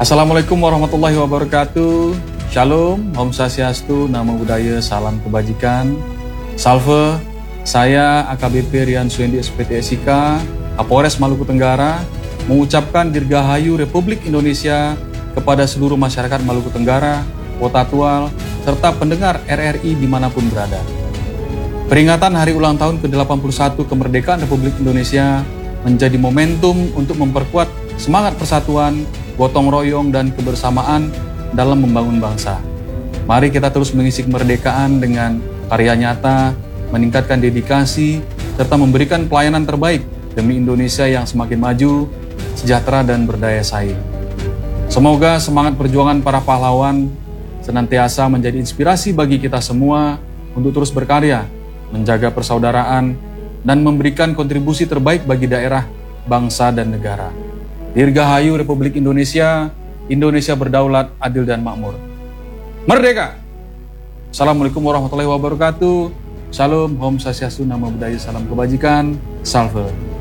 Assalamualaikum warahmatullahi wabarakatuh. Shalom, Om Swastiastu, Namo Buddhaya, Salam Kebajikan. Salve, saya AKBP Rian Suendi SPT SIK, Kapolres Maluku Tenggara, mengucapkan Dirgahayu Republik Indonesia kepada seluruh masyarakat Maluku Tenggara, Kota Tual, serta pendengar RRI dimanapun berada. Peringatan Hari Ulang Tahun ke-81 Kemerdekaan Republik Indonesia menjadi momentum untuk memperkuat semangat persatuan, gotong royong, dan kebersamaan dalam membangun bangsa. Mari kita terus mengisi kemerdekaan dengan karya nyata, meningkatkan dedikasi, serta memberikan pelayanan terbaik demi Indonesia yang semakin maju, sejahtera, dan berdaya saing. Semoga semangat perjuangan para pahlawan senantiasa menjadi inspirasi bagi kita semua untuk terus berkarya, menjaga persaudaraan, dan memberikan kontribusi terbaik bagi daerah, bangsa, dan negara. Dirgahayu Republik Indonesia, Indonesia berdaulat, adil, dan makmur. Merdeka! Assalamualaikum warahmatullahi wabarakatuh. Shalom, Om Swastiastu, Namo Buddhaya, Salam Kebajikan. Salve.